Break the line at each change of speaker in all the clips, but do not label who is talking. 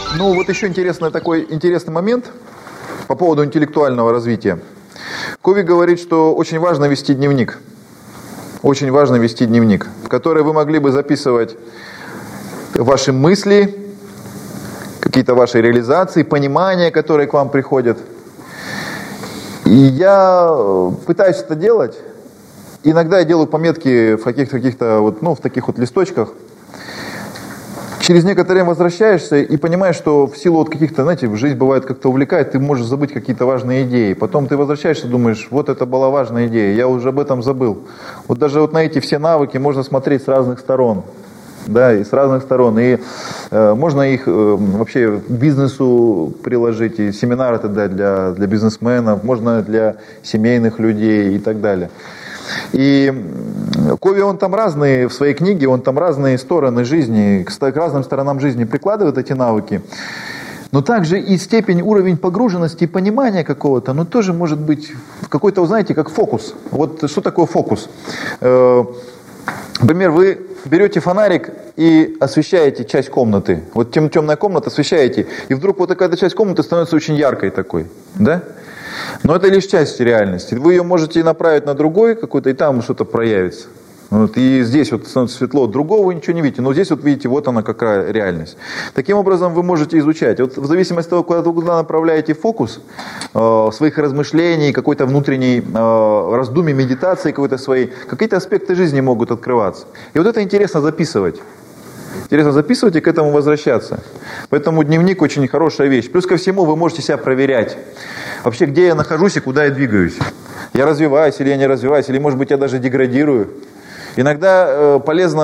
Ну, вот еще интересный момент по поводу интеллектуального развития. Кови говорит, что очень важно вести дневник. Очень важно вести дневник, в который вы могли бы записывать ваши мысли, какие-то ваши реализации, понимания, которые к вам приходят. И я пытаюсь это делать. Иногда я делаю пометки в каких-то в таких вот листочках. Через некоторое время возвращаешься и понимаешь, что в силу вот каких-то, знаете, жизнь бывает как-то увлекает, ты можешь забыть какие-то важные идеи. Потом ты возвращаешься и думаешь, вот это была важная идея, я уже об этом забыл. Вот даже вот на эти все навыки можно смотреть с разных сторон. Да, и с разных сторон. И можно их вообще к бизнесу приложить, и семинар это дать для бизнесменов, можно для семейных людей и так далее. И Кови, он там разные, в своей книге, он там разные стороны жизни, к разным сторонам жизни прикладывает эти навыки. Но также и степень, уровень погруженности и понимания какого-то, ну тоже может быть какой-то, знаете, как фокус. Вот что такое фокус? Например, вы берете фонарик и освещаете часть комнаты. Вот темная комната, освещаете, и вдруг вот такая часть комнаты становится очень яркой такой, да? Но это лишь часть реальности. Вы ее можете направить на другой какой-то, и там что-то проявится. Вот, и здесь вот становится светло, другого вы ничего не видите, но здесь вот видите, вот она какая реальность. Таким образом вы можете изучать. Вот в зависимости от того, куда направляете фокус своих размышлений, какой-то внутренней раздумий, медитации какой-то своей, какие-то аспекты жизни могут открываться. И вот это интересно записывать. Интересно записывать и к этому возвращаться. Поэтому дневник очень хорошая вещь. Плюс ко всему вы можете себя проверять. Вообще, где я нахожусь и куда я двигаюсь. Я развиваюсь или я не развиваюсь, или, может быть, я даже деградирую. Иногда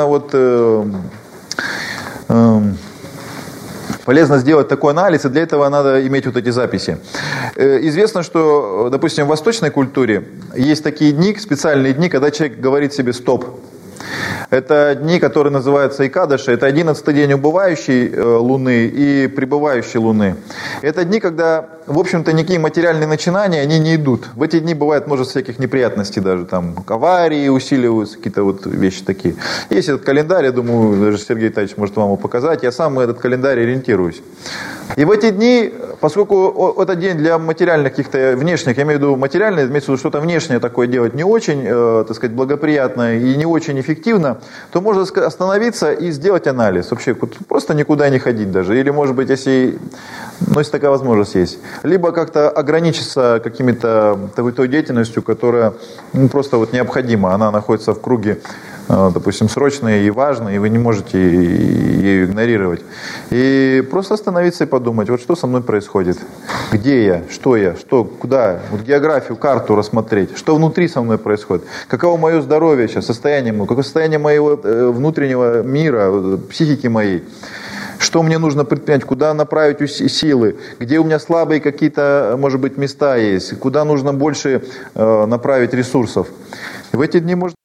полезно сделать такой анализ, и для этого надо иметь вот эти записи. Известно, что, допустим, в восточной культуре есть такие дни, специальные дни, когда человек говорит себе «стоп». Это дни, которые называются Икадаши. Это 11-й день убывающей Луны и прибывающей Луны. Это дни, когда, в общем-то, никакие материальные начинания, они не идут. В эти дни бывает множество всяких неприятностей даже. Там аварии усиливаются, какие-то вот вещи такие. Есть этот календарь, я думаю, даже Сергей Витальевич может вам его показать. Я сам этот календарь ориентируюсь. И в эти дни, поскольку этот день для материальных каких-то внешних, я имею в виду материальное, имеется в виду что-то внешнее такое делать не очень, так сказать, благоприятно и не очень эффективно, то можно остановиться и сделать анализ. Вообще просто никуда не ходить даже. Или, может быть, если такая возможность есть. Либо как-то ограничиться той деятельностью, которая просто вот необходима. Она находится в круге, допустим, срочной и важной, и вы не можете ее игнорировать. И просто остановиться и подумать, вот что со мной происходит, где я, что, куда, вот географию, карту рассмотреть, что внутри со мной происходит, каково мое здоровье сейчас, состояние мое, какое состояние моего внутреннего мира, психики моей. Что мне нужно предпринять, куда направить силы, где у меня слабые какие-то, может быть, места есть, куда нужно больше направить ресурсов. В эти дни можно